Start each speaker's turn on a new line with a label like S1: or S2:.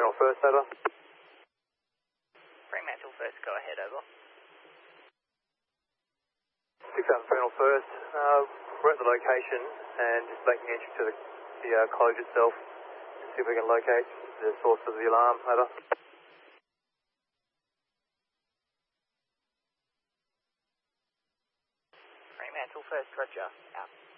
S1: Fremantle first, over.
S2: Fremantle first, go ahead, over.
S1: 6000 Fremantle first. We're at the location and just making entry to the closure itself. See if we can locate the source of the alarm, over.
S2: Fremantle first, roger, out.